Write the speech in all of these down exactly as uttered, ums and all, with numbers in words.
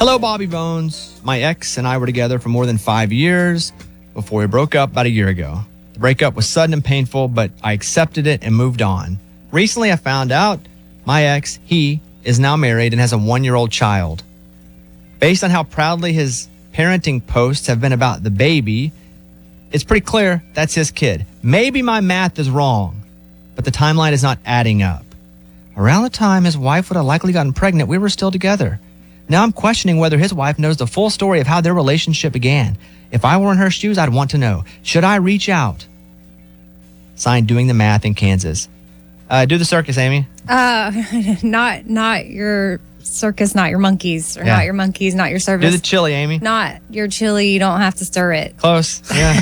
Hello, Bobby Bones. My ex and I were together for more than five years before we broke up about a year ago. The breakup was sudden and painful, but I accepted it and moved on. Recently, I found out my ex, he, is now married and has a one-year-old child. Based on how proudly his parenting posts have been about the baby, it's pretty clear that's his kid. Maybe my math is wrong, but the timeline is not adding up. Around the time his wife would have likely gotten pregnant, we were still together. Now I'm questioning whether his wife knows the full story of how their relationship began. If I were in her shoes, I'd want to know. Should I reach out? Signed, Doing the Math in Kansas. Uh, do the circus, Amy. Uh, not not your circus, not your monkeys, or Yeah. not your monkeys, not your service. Do the chili, Amy. Not your chili. You don't have to stir it. Close. Yeah.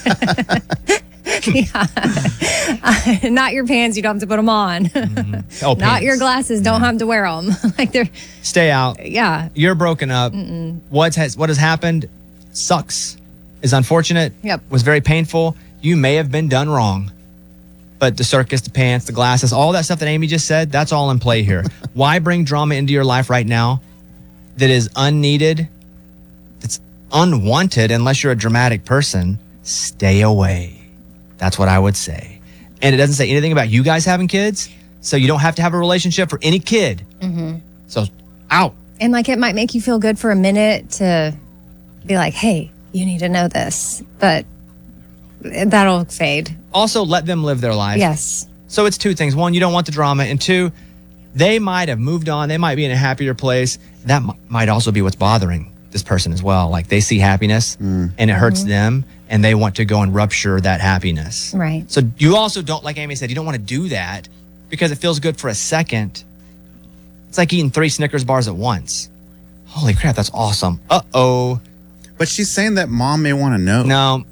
yeah. Not your pants. You don't have to put them on. Mm-hmm. Oh, Not pants. your glasses. Don't Yeah. have to wear them. Like they're. Stay out. Yeah. You're broken up. Mm-mm. What has what has happened sucks. Is unfortunate. Yep. Was very painful. You may have been done wrong. But the circus, the pants, the glasses, all that stuff that Amy just said, that's all in play here. Why bring drama into your life right now that is unneeded, that's unwanted, unless you're a dramatic person? Stay away. That's what I would say. And it doesn't say anything about you guys having kids, so you don't have to have a relationship for any kid. Mm-hmm. So, out. And like it might make you feel good for a minute to be like, hey, you need to know this. But that'll fade. Also, let them live their life. Yes. So it's two things. One, you don't want the drama. And two, they might have moved on. They might be in a happier place. That m- might also be what's bothering this person as well. Like they see happiness and it hurts Mhm. them and they want to go and rupture that happiness. Right. So you also don't, like Amy said, you don't want to do that because it feels good for a second. It's like eating three Snickers bars at once. Holy crap, that's awesome. Uh-oh. But she's saying that mom may want to know. No.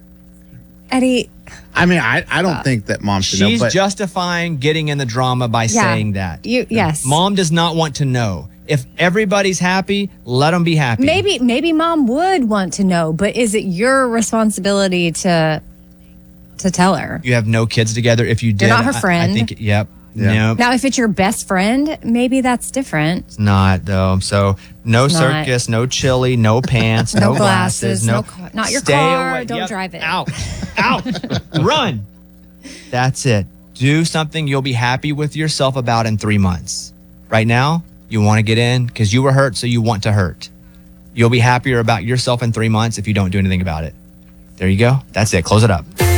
Eddie. I mean, I, I don't think that mom should know. She's But justifying getting in the drama by Yeah. saying that. You yes. Mom does not want to know. If everybody's happy, let them be happy. Maybe maybe mom would want to know, but is it your responsibility to to tell her? You have no kids together. If you did, You're not her I- friend. I, think, yep. Yeah. Nope. Now, if it's your best friend, maybe that's different. It's not, though. So, no It's not. circus, no chili, no pants, no, No glasses, no, no car- not your stay car, away. don't Yep. drive it. Out. Out. Run. That's it. Do something you'll be happy with yourself about in three months. Right now, you want to get in because you were hurt, so you want to hurt. You'll be happier about yourself in three months if you don't do anything about it. There you go. That's it. Close it up.